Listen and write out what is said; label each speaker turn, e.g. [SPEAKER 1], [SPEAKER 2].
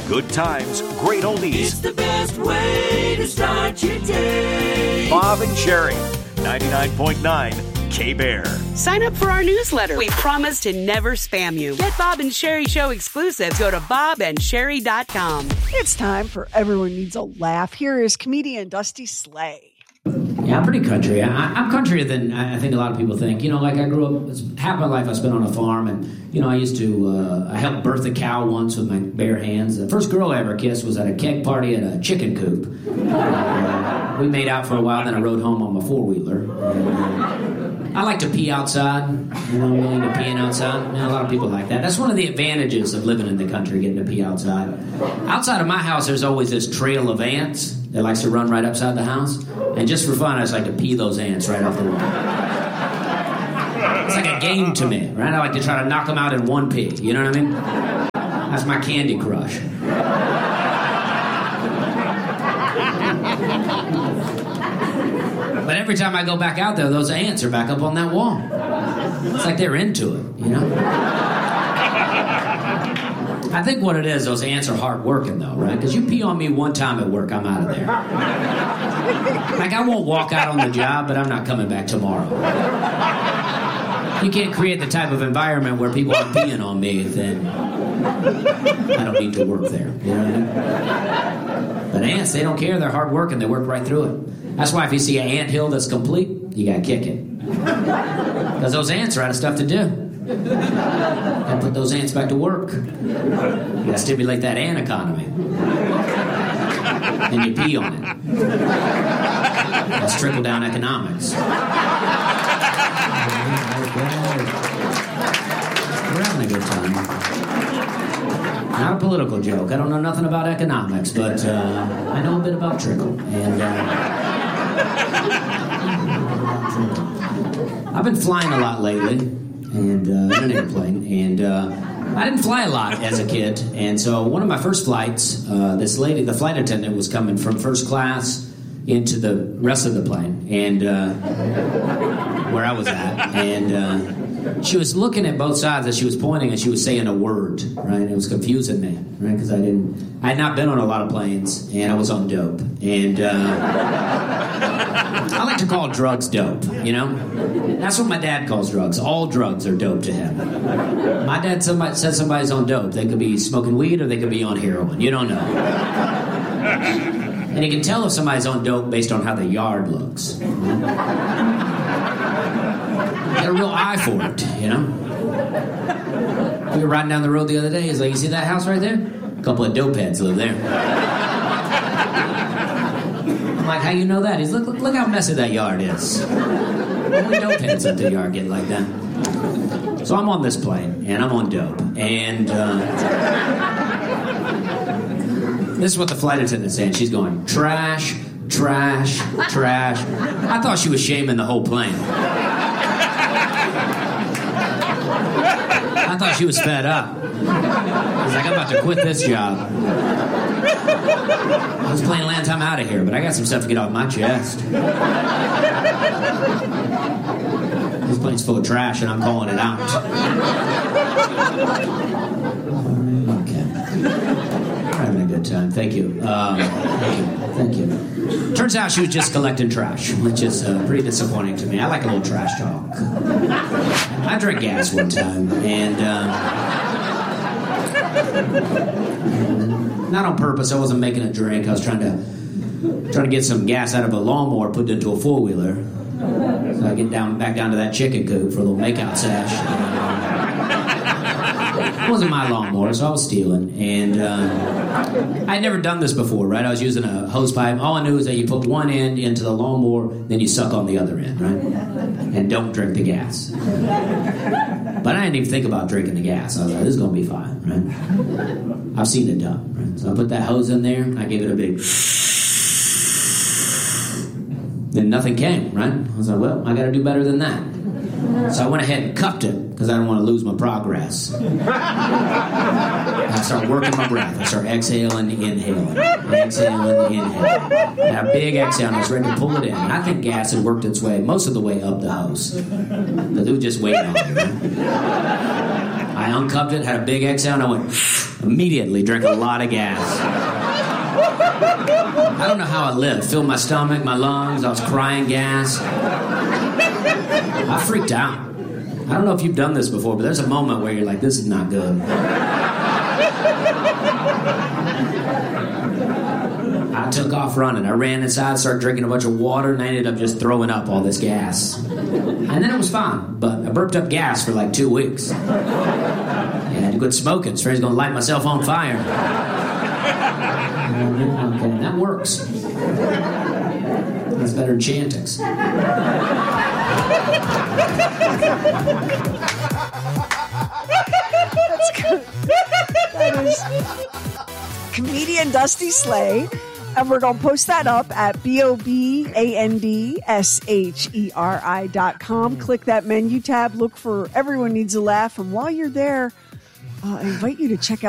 [SPEAKER 1] Good times, great oldies.
[SPEAKER 2] It's the best way to start your day.
[SPEAKER 1] Bob and Sherry, 99.9 K-Bear.
[SPEAKER 3] Sign up for our newsletter. We promise to never spam you. Get Bob and Sherry Show exclusives. Go to bobandsherry.com.
[SPEAKER 4] It's time for Everyone Needs a Laugh. Here is comedian Dusty Slay.
[SPEAKER 5] Yeah, I'm pretty country. I'm countryer than I think a lot of people think. You know, like I grew up, half my life I spent on a farm, and, you know, I used to, I helped birth a cow once with my bare hands. The first girl I ever kissed was at a keg party at a chicken coop. We made out for a while, then I rode home on my four-wheeler. I like to pee outside. You know, I'm willing to pee outside. You know, a lot of people like that. That's one of the advantages of living in the country, getting to pee outside. Outside of my house, there's always this trail of ants that likes to run right upside the house. And just for fun, I just like to pee those ants right off the wall. It's like a game to me, right? I like to try to knock them out in one pee. You know what I mean? That's my Candy Crush. But every time I go back out there, those ants are back up on that wall. It's like they're into it, you know? I think what it is, those ants are hard working, though, right? Because you pee on me one time at work, I'm out of there. Like, I won't walk out on the job, but I'm not coming back tomorrow. You can't create the type of environment where people are peeing on me, then I don't need to work there. You know what I mean? But ants, they don't care. They're hard working. They work right through it. That's why if you see an anthill that's complete, you got to kick it. Because those ants are out of stuff to do. Got to put those ants back to work. You got to stimulate that ant economy. And you pee on it. That's trickle-down economics. We're having a good time. Not a political joke. I don't know nothing about economics, but I know a bit about trickle. And I've been flying a lot lately, and in an airplane, and I didn't fly a lot as a kid, and so one of my first flights, this lady, the flight attendant, was coming from first class into the rest of the plane, and where I was at, and she was looking at both sides as she was pointing, and she was saying a word, right? It was confusing me, right? Because I had not been on a lot of planes, and I was on dope, and I like to call drugs dope, you know? That's what my dad calls drugs. All drugs are dope to him. My dad said somebody's on dope. They could be smoking weed or they could be on heroin. You don't know. And you can tell if somebody's on dope based on how the yard looks. You got a real eye for it, you know? We were riding down the road the other day. He's like, you see that house right there? A couple of dope heads live there. I'm like, how you know that? He's look how messy that yard is. Only dope heads at the yard get like that. So I'm on this plane, and I'm on dope. And this is what the flight attendant's saying. She's going, trash, trash, trash. I thought she was shaming the whole plane. I thought she was fed up. He's like, I'm about to quit this job. This plane lands, I'm out of here, but I got some stuff to get off my chest. This plane's full of trash, and I'm calling it out. Okay. We're having a good time. Thank you. Thank you. Turns out she was just collecting trash, which is pretty disappointing to me. I like a little trash talk. I drank gas one time, and not on purpose. I wasn't making a drink. I was trying to get some gas out of a lawnmower, put it into a four-wheeler. So I get back down to that chicken coop for a little makeout sesh. It wasn't my lawnmower, so I was stealing. And I'd never done this before, right? I was using a hose pipe. All I knew is that you put one end into the lawnmower, then you suck on the other end, right? And don't drink the gas. But I didn't even think about drinking the gas. I was like, this is going to be fine, right? I've seen it done, right? So I put that hose in there, and I gave it a big... Then nothing came, right? I was like, well, I got to do better than that. So I went ahead and cupped it, because I didn't want to lose my progress. I start working my breath. I start exhaling, inhaling. Exhaling, inhaling. And a big exhale, and I was ready to pull it in. And I think gas had worked its way, most of the way up the hose. Because it was just waiting on me, right? I I uncuffed it, had a big exhale, and I went immediately, drank a lot of gas. I don't know how I lived. Filled my stomach, my lungs. I was crying gas. I freaked out. I don't know if you've done this before, but there's a moment where you're like, this is not good. I took off running. I ran inside, started drinking a bunch of water, and I ended up just throwing up all this gas. And then it was fine, but I burped up gas for like 2 weeks. Yeah, I had to quit smoking. So I was going to light myself on fire. Okay, that works. That's better than Chantix.
[SPEAKER 4] That's good. That is comedian Dusty Slay. And we're going to post that up at BOBANDSHERI.com. Click that menu tab. Look for Everyone Needs a Laugh. And while you're there, I invite you to check out